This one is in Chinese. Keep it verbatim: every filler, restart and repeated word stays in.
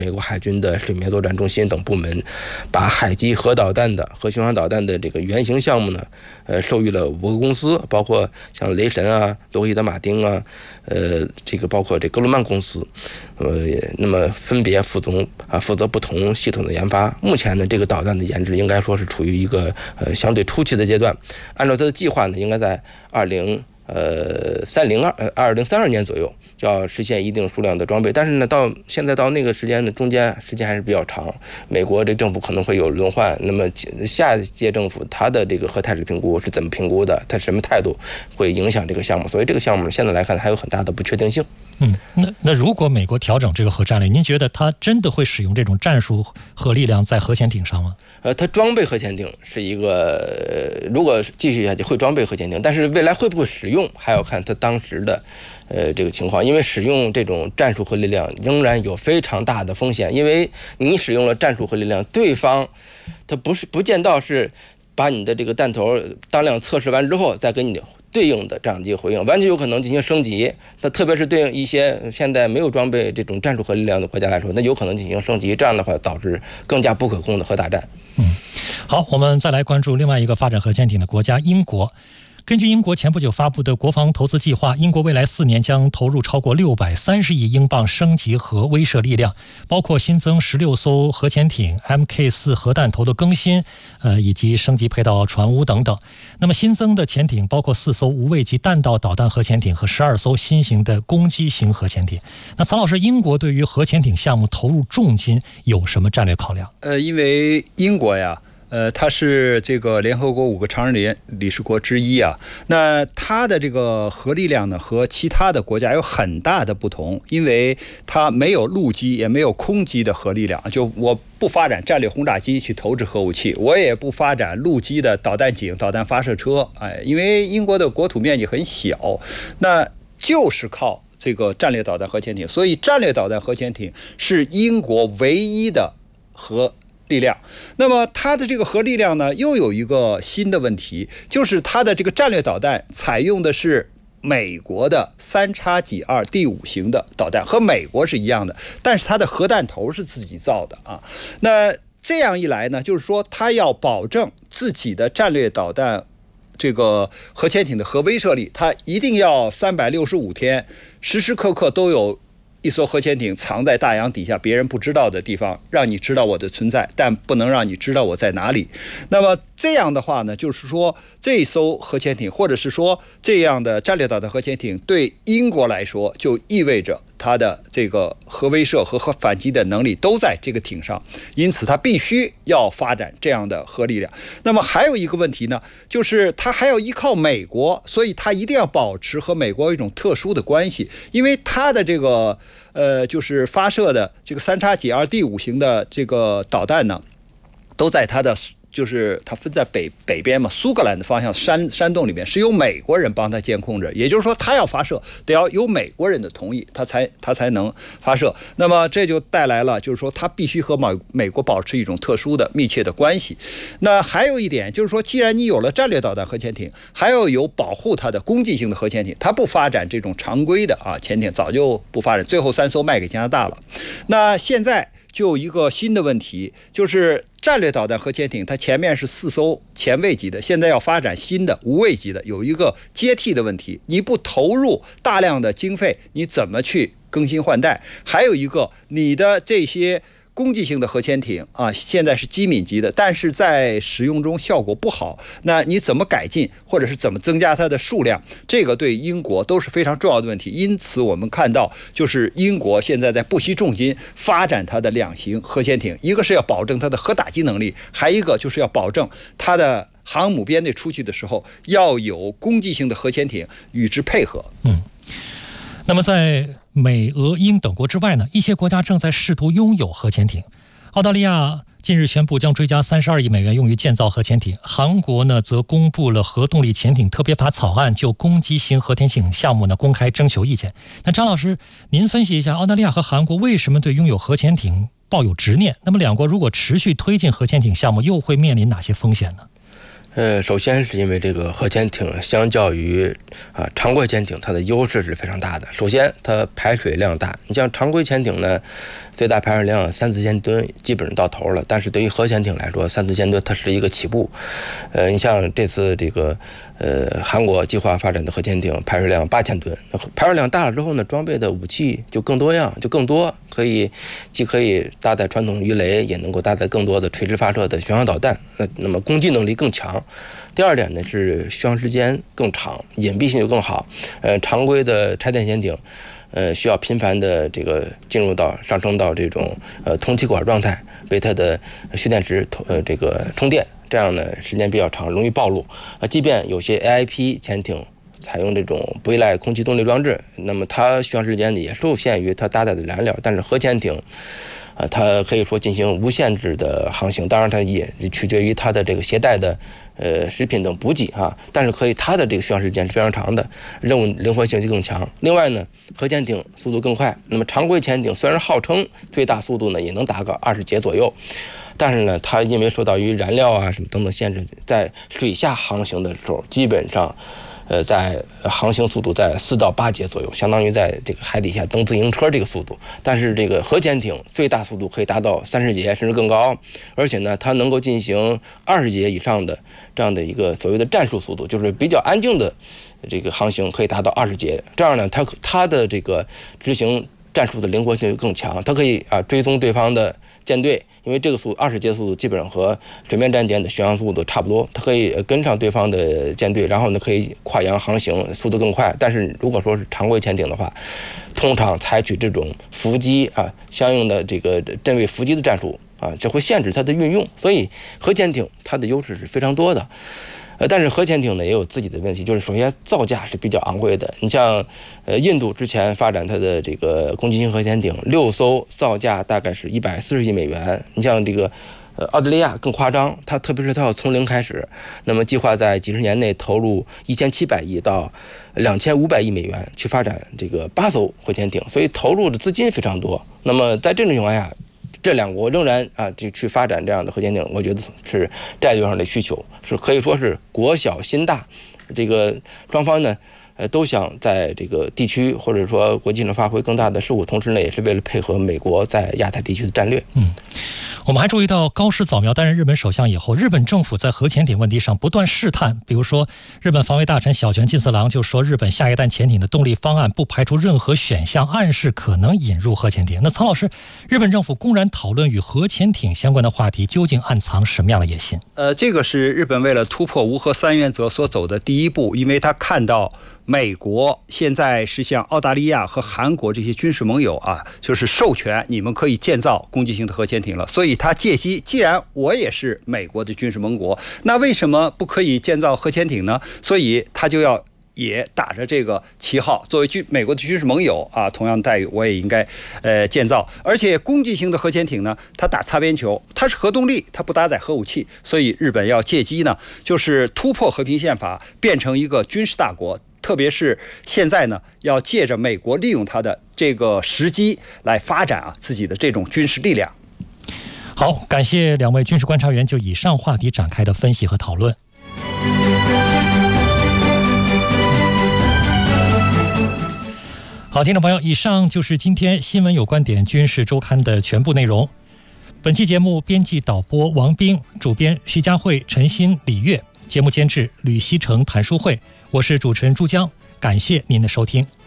美国海军的水面作战中心等部门把海基核导弹的核巡航导弹的这个原型项目呢，呃，授予了五个公司，包括像雷神啊、洛克希德马丁啊，呃，这个包括这格鲁曼公司，呃，那么分别负责啊负责不同系统的研发。目前呢，这个导弹的研制应该说是处于一个呃相对初期的阶段，按照它的计划呢，应该在二零。呃，三零二呃二零三二年左右就要实现一定数量的装备，但是呢，到现在到那个时间呢，中间时间还是比较长。美国这政府可能会有轮换，那么下一届政府它的这个核态势评估是怎么评估的？它什么态度会影响这个项目？所以这个项目现在来看还有很大的不确定性。 嗯，那那如果美国调整这个核战略，您觉得它真的会使用这种战术核力量在核潜艇上吗？ 呃，它装备核潜艇是一个，呃、如果继续下去会装备核潜艇，但是未来会不会使用，还要看它当时的，呃，这个情况。因为使用这种战术核力量仍然有非常大的风险，因为你使用了战术核力量，对方他不是不见到是把你的这个弹头当量测试完之后再给你对应的这样的一个回应，完全有可能进行升级。那特别是对应一些现在没有装备这种战术核力量的国家来说，那有可能进行升级，这样的话导致更加不可控的核大战。 嗯，好，我们再来关注另外一个发展核潜艇的国家英国。根据英国前不久发布的国防投资计划，英国未来四年将投入超过六百三十亿英镑升级核威慑力量，包括新增十六艘核潜艇、M K 四 核弹头的更新，呃，以及升级配套船坞等等。那么新增的潜艇包括四艘无畏级弹道导弹核潜艇和十二艘新型的攻击型核潜艇。那曹老师，英国对于核潜艇项目投入重金有什么战略考量？ 呃，因为英国呀。呃，它是这个联合国五个常任理事国之一啊。那它的这个核力量呢，和其他的国家有很大的不同，因为它没有陆基也没有空基的核力量。就我不发展战略轰炸机去投掷核武器，我也不发展陆基的导弹井、导弹发射车。哎，因为英国的国土面积很小，那就是靠这个战略导弹核潜艇，所以战略导弹核潜艇是英国唯一的核力量。那么它的这个核力量呢，又有一个新的问题，就是它的这个战略导弹采用的是美国的三叉戟二第五型的导弹，和美国是一样的，但是它的核弹头是自己造的啊。那这样一来呢，就是说它要保证自己的战略导弹这个核潜艇的核威慑力，它一定要三百六十五天时时刻刻都有一艘核潜艇藏在大洋底下别人不知道的地方，让你知道我的存在，但不能让你知道我在哪里。那么这样的话呢，就是说这艘核潜艇或者是说这样的战略导弹核潜艇对英国来说，就意味着它的这个核威慑和核反击的能力都在这个艇上，因此它必须要发展这样的核力量。那么还有一个问题呢，就是它还要依靠美国，所以它一定要保持和美国一种特殊的关系，因为它的这个呃，就是发射的这个三叉戟二第五型的这个导弹呢，都在它的。就是它分在北北边嘛，苏格兰的方向山山洞里面是由美国人帮他监控着，也就是说他要发射得要有美国人的同意，他才他才能发射。那么这就带来了，就是说他必须和美美国保持一种特殊的密切的关系。那还有一点就是说，既然你有了战略导弹核潜艇，还要有保护它的攻击性的核潜艇，它不发展这种常规的啊潜艇，早就不发展，最后三艘卖给加拿大了。那现在就有一个新的问题，就是战略导弹核潜艇它前面是四艘前卫级的，现在要发展新的无畏级的，有一个接替的问题，你不投入大量的经费，你怎么去更新换代？还有一个，你的这些攻击性的核潜艇啊，现在是机敏级的，但是在使用中效果不好，那你怎么改进，或者是怎么增加它的数量？这个对英国都是非常重要的问题。因此我们看到，就是英国现在在不惜重金发展它的两型核潜艇，一个是要保证它的核打击能力，还一个就是要保证它的航母编队出去的时候要有攻击性的核潜艇与之配合。 嗯，那么在美、俄、英等国之外呢，一些国家正在试图拥有核潜艇。澳大利亚近日宣布将追加三十二亿美元用于建造核潜艇，韩国呢则公布了核动力潜艇特别法草案，就攻击型核潜艇项目呢公开征求意见。那张老师，您分析一下澳大利亚和韩国为什么对拥有核潜艇抱有执念？那么两国如果持续推进核潜艇项目，又会面临哪些风险呢？ 呃，首先是因为这个核潜艇相较于啊常规潜艇，它的优势是非常大的。首先，它排水量大，你像常规潜艇呢，最大排水量三四千吨，基本上到头了。但是对于核潜艇来说，三四千吨它是一个起步。呃，你像这次这个呃韩国计划发展的核潜艇，排水量八千吨，排水量大了之后呢，装备的武器就更多样，就更多，可以既可以搭载传统鱼雷，也能够搭载更多的垂直发射的巡航导弹。那那么攻击能力更强。第二点呢是续航时间更长，隐蔽性就更好。呃，常规的柴电潜艇，呃，需要频繁的这个进入到上升到这种呃通气管状态，为它的蓄电池呃这个充电，这样呢时间比较长，容易暴露。呃，即便有些 A I P 潜艇采用这种不依赖空气动力装置，那么它续航时间也受限于它搭载的燃料，但是核潜艇。呃，它可以说进行无限制的航行，当然它也取决于它的这个携带的呃食品等补给啊，但是可以它的这个续航时间是非常长的，任务灵活性就更强。另外呢，核潜艇速度更快，那么常规潜艇虽然号称最大速度呢也能达个二十节左右，但是呢，它因为受到于燃料啊什么等等限制，在水下航行的时候，基本上。呃，在航行速度在四到八节左右，相当于在这个海底下蹬自行车这个速度。但是这个核潜艇最大速度可以达到三十节甚至更高，而且呢，它能够进行二十节以上的这样的一个所谓的战术速度，就是比较安静的这个航行可以达到二十节。这样呢，它它的这个执行战术的灵活性就更强，它可以啊追踪对方的舰队。因为这个速二十节速度基本上和水面战舰的巡航速度差不多，它可以跟上对方的舰队，然后呢可以跨洋航行，速度更快。但是如果说是常规潜艇的话，通常采取这种伏击啊，相应的这个阵位伏击的战术啊，这会限制它的运用。所以核潜艇它的优势是非常多的。呃，但是核潜艇呢也有自己的问题，就是首先造价是比较昂贵的。你像，呃，印度之前发展它的这个攻击型核潜艇，六艘造价大概是一百四十亿美元。你像这个，呃，澳大利亚更夸张，它特别是它要从零开始，那么计划在几十年内投入一千七百亿到两千五百亿美元去发展这个八艘核潜艇，所以投入的资金非常多。那么在这种情况下，这两国仍然啊，就去发展这样的核潜艇，我觉得是战略上的需求，是可以说是国小心大。这个双方呢，呃，都想在这个地区或者说国际上发挥更大的事务，同时呢，也是为了配合美国在亚太地区的战略。 嗯。我们还注意到，高市早苗担任日本首相以后，日本政府在核潜艇问题上不断试探。比如说，日本防卫大臣小泉进次郎就说，日本下一代潜艇的动力方案不排除任何选项，暗示可能引入核潜艇。那曹老师，日本政府公然讨论与核潜艇相关的话题，究竟暗藏什么样的野心？ 呃，这个是日本为了突破无核三原则所走的第一步，因为他看到美国现在是向澳大利亚和韩国这些军事盟友啊，就是授权你们可以建造攻击型的核潜艇了，所以他借机，既然我也是美国的军事盟国，那为什么不可以建造核潜艇呢？所以他就要也打着这个旗号，作为军美国的军事盟友啊，同样的待遇我也应该呃建造。而且攻击型的核潜艇呢，它打擦边球，它是核动力，它不搭载核武器，所以日本要借机呢，就是突破和平宪法，变成一个军事大国。特别是现在呢，要借着美国利用它的这个时机来发展啊自己的这种军事力量。 好，感谢两位军事观察员就以上话题展开的分析和讨论。好，听众朋友，以上就是今天新闻有观点军事周刊的全部内容。本期节目编辑导播王斌，主编徐佳慧、陈鑫、李月，节目监制吕希成、谭淑慧，我是主持人朱江，感谢您的收听。